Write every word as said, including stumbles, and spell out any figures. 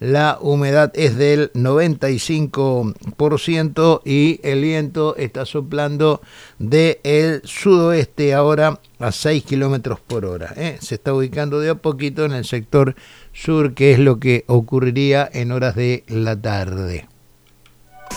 la humedad es del noventa y cinco por ciento y el viento está soplando del sudoeste ahora a seis kilómetros por hora. ¿eh? Se está ubicando de a poquito en el sector sur, que es lo que ocurriría en horas de la tarde.